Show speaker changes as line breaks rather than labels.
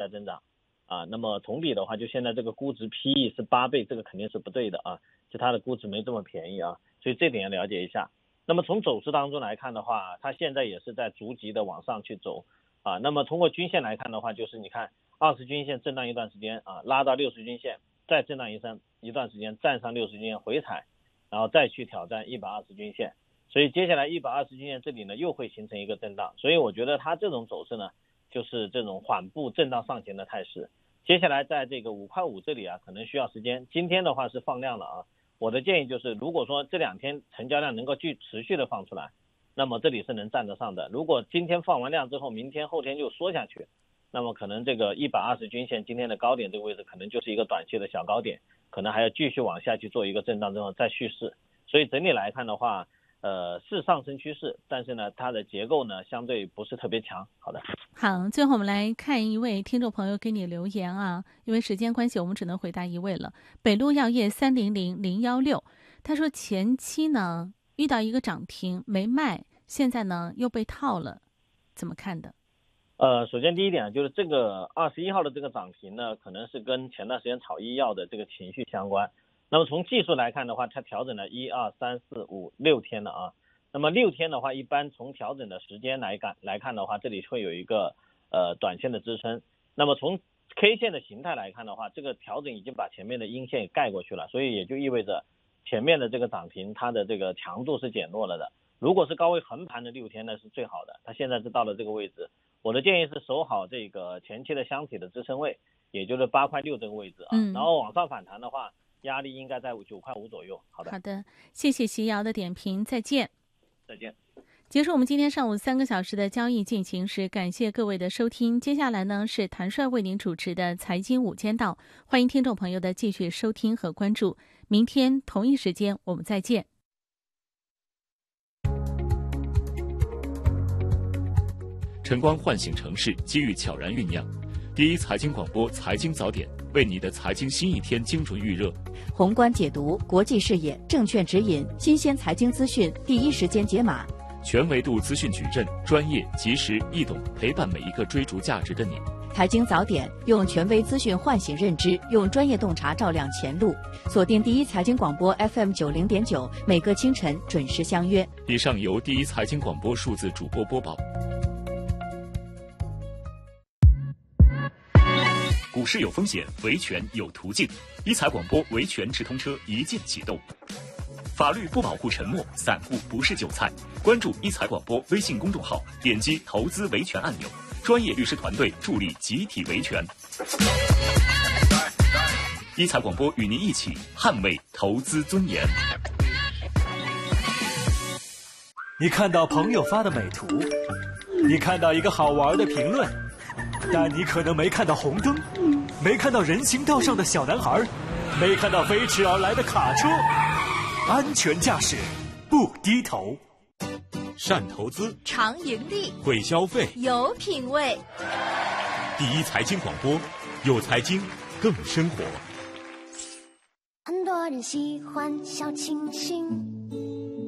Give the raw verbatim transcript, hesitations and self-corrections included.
增长啊。那么同比的话，就现在这个估值 P E 是八倍，这个肯定是不对的啊，就它的估值没这么便宜啊，所以这点要了解一下。那么从走势当中来看的话，它现在也是在逐级的往上去走啊。那么通过均线来看的话，就是你看二十均线震荡一段时间啊，拉到六十均线，再震荡一段一段时间，站上六十均线回踩，然后再去挑战一百二十均线。所以接下来一百二十均线这里呢又会形成一个震荡，所以我觉得它这种走势呢就是这种缓步震荡上行的态势。接下来在这个五块五这里啊，可能需要时间。今天的话是放量了啊，我的建议就是，如果说这两天成交量能够继持续的放出来，那么这里是能站得上的。如果今天放完量之后，明天后天就缩下去，那么可能这个一百二十均线今天的高点这个位置可能就是一个短期的小高点，可能还要继续往下去做一个震荡之后再蓄势。所以整体来看的话，呃，是上升趋势，但是呢，它的结构呢相对不是特别强。好的，
好，最后我们来看一位听众朋友给你留言啊，因为时间关系，我们只能回答一位了。北陆药业三零零零幺六，他说前期呢遇到一个涨停没卖，现在呢又被套了，怎么看的？
呃，首先第一点就是这个二十一号的这个涨停呢，可能是跟前段时间炒医药的这个情绪相关。那么从技术来看的话，它调整了一二三四五六天了啊。那么六天的话，一般从调整的时间来看来看的话，这里会有一个呃短线的支撑。那么从 K 线的形态来看的话，这个调整已经把前面的阴线盖过去了，所以也就意味着前面的这个涨停它的这个强度是减弱了的。如果是高位横盘的六天呢是最好的，它现在是到了这个位置，我的建议是守好这个前期的箱体的支撑位，也就是八块六这个位置啊，
嗯、
然后往上反弹的话，压力应该在九块五左右。好的，
好的，谢谢席瑶的点评，再见。
再见。
结束我们今天上午三个小时的交易进行时，感谢各位的收听。接下来呢是谭帅为您主持的财经午间道，欢迎听众朋友的继续收听和关注。明天同一时间我们再见。
晨光唤醒城市，机遇悄然酝酿。第一财经广播财经早点，为你的财经新一天精准预热。
宏观解读，国际视野，证券指引，新鲜财经资讯，第一时间解码。
全维度资讯矩阵，专业、及时、易懂，陪伴每一个追逐价值的你。
财经早点，用权威资讯唤醒认知，用专业洞察照亮前路。锁定第一财经广播 F M 九零点九，每个清晨准时相约。
以上由第一财经广播数字主播播报。股市有风险，维权有途径。一财广播维权直通车一键启动。法律不保护沉默，散户不是韭菜。关注一财广播微信公众号，点击投资维权按钮，专业律师团队助力集体维权。一财广播与您一起捍卫投资尊严。
你看到朋友发的美图，你看到一个好玩的评论，但你可能没看到红灯，没看到人行道上的小男孩，没看到飞驰而来的卡车。安全驾驶，不低头。
善投资，
常盈利，
会消费，
有品味。
第一财经广播，有财经更生活。
很多人喜欢小清新。